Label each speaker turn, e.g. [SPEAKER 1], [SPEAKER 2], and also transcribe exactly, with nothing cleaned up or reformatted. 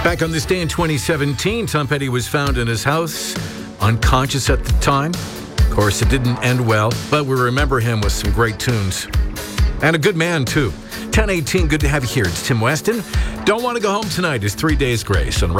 [SPEAKER 1] Back on this day in twenty seventeen, Tom Petty was found in his house, unconscious at the time. Of course, it didn't end well, but we remember him with some great tunes. And a good man, too. ten eighteen, good to have you here. It's Tim Weston. Don't want to go home tonight. It's Three Days Grace on